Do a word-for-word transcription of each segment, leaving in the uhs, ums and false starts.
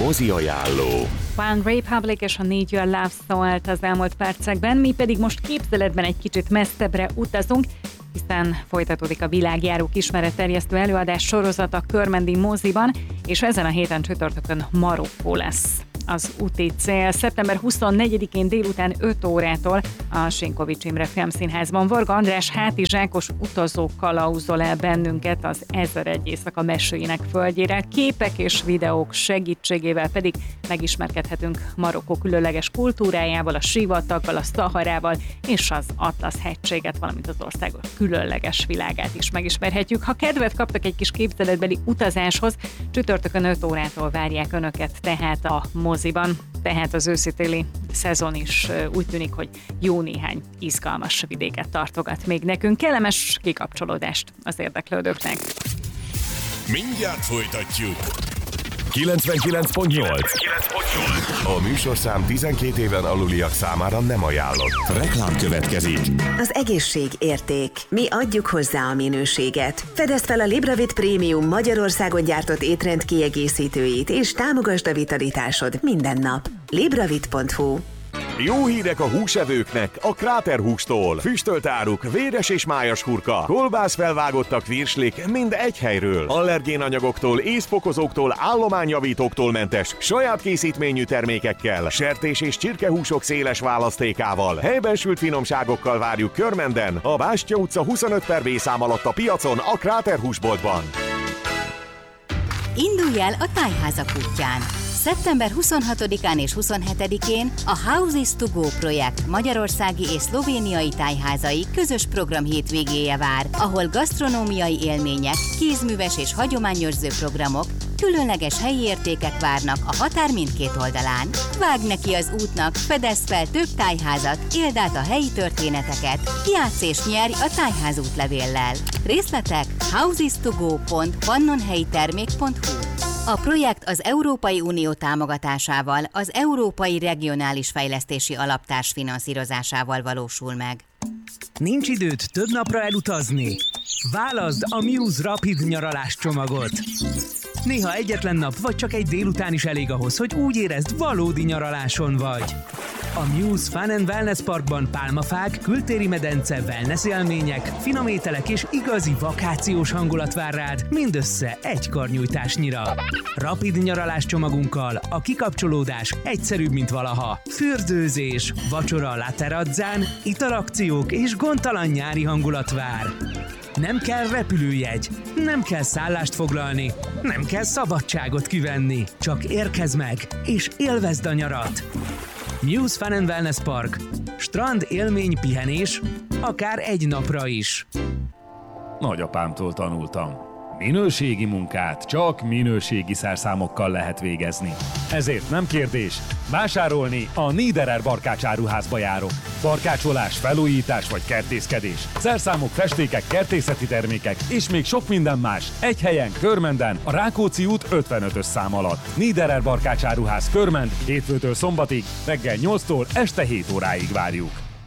mozi ajánló. One Republic és a Need Your Love szólt az elmúlt percekben, mi pedig most képzeletben egy kicsit messzebbre utazunk, hiszen folytatódik a világjáró ismeretterjesztő előadás sorozat a Körmendi moziban, és ezen a héten csütörtökön Marokkó lesz az úti cél. szeptember huszonnegyedikén délután öt órától a Sinkovics Imre Filmszínházban Varga András hátizsákos utazó kalauzol el bennünket az ezeregy éjszaka meséinek földjére. Képek és videók segítségével pedig megismerkedhetünk Marokkó különleges kultúrájával, a sivataggal, a Szaharával és az Atlasz-hegységet, valamint az ország különleges világát is megismerhetjük. Ha kedvet kaptak egy kis képzeletbeli utazáshoz, csütörtökön öt órától várják önöket tehát a moziban, tehát az őszi-téli szezon is úgy tűnik, hogy jó néhány izgalmas vidéket tartogat még nekünk. Kellemes kikapcsolódást az érdeklődőknek. Mindjárt folytatjuk. kilencvenkilenc pont nyolc. A műsorszám tizenkét éven aluliak számára nem ajánlott. Reklám következik. Az egészség érték. Mi adjuk hozzá a minőséget. Fedezd fel a Libravit Prémium Magyarországon gyártott étrend kiegészítőit, és támogasd a vitalitásod minden nap. libravit pont hu. Jó hírek a húsevőknek a Kráter hústól. Füstölt áruk, véres és májas hurka, kolbász felvágottak virslik mind egy helyről. Allergénanyagoktól, észfokozóktól, állományjavítóktól mentes, saját készítményű termékekkel, sertés és csirkehúsok széles választékával, helyben sült finomságokkal várjuk Körmenden, a Bástya utca huszonöt per B szám alatt a piacon, a Kráter húsboltban. Indulj el a Tájházak útján! szeptember huszonhatodikán és huszonhetedikén a Houses to Go projekt magyarországi és szlovéniai tájházai közös program hétvégéje vár, ahol gasztronómiai élmények, kézműves és hagyományőrző programok, különleges helyi értékek várnak a határ mindkét oldalán. Vágj neki az útnak, fedezz fel több tájházat, éld át a helyi történeteket, játsz és nyerj a tájház útlevéllel. Részletek houses to go pont pannonhelyitermék pont hu. A projekt az Európai Unió támogatásával, az Európai Regionális Fejlesztési Alap társfinanszírozásával valósul meg. Nincs időd több napra elutazni? Válaszd a Muse Rapid nyaralás csomagot! Néha egyetlen nap vagy csak egy délután is elég ahhoz, hogy úgy érezd, valódi nyaraláson vagy. A Muse Fun and Wellness Parkban pálmafák, kültéri medence, wellness élmények, finom ételek és igazi vakációs hangulat vár rád, mindössze egy karnyújtásnyira. Rapid nyaralás csomagunkkal a kikapcsolódás egyszerűbb, mint valaha. Fürdőzés, vacsora a Laterazzán, italakciók és gondtalan nyári hangulat vár. Nem kell repülőjegy, nem kell szállást foglalni, nem kell szabadságot kivenni. Csak érkezz meg, és élvezd a nyarat! Muse Fun and Wellness Park. Strand, élmény, pihenés, akár egy napra is. Nagyapámtól tanultam. Minőségi munkát csak minőségi szerszámokkal lehet végezni. Ezért nem kérdés, vásárolni a Niederer barkácsáruházba járok. Barkácsolás, felújítás vagy kertészkedés. Szerszámok, festékek, kertészeti termékek és még sok minden más. Egy helyen, Körmenden, a Rákóczi út ötvenötös szám alatt. Niederer barkácsáruház Körmend, hétfőtől szombatig, reggel nyolctól este hét óráig várjuk.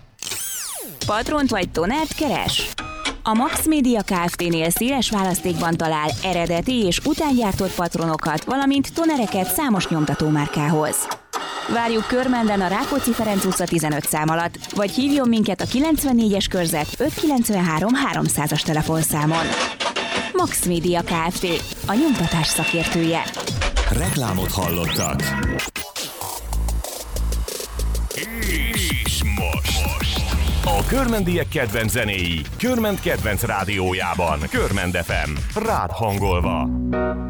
Patront vagy tonert keres? A Max Media Kft-nél széles választékban talál eredeti és utángyártott patronokat, valamint tonereket számos nyomtatómárkához. Várjuk Körmenden a Rákóczi Ferenc utca tizenöt szám alatt, vagy hívjon minket a kilencvennégyes körzet ötszázkilencvenhárom háromszázas telefonszámon. Max Media Kft. A nyomtatás szakértője. Reklámot hallottak. És most. A körmendiek kedvenc zenéi, Körmend kedvenc rádiójában, Körmend ef em, rád hangolva.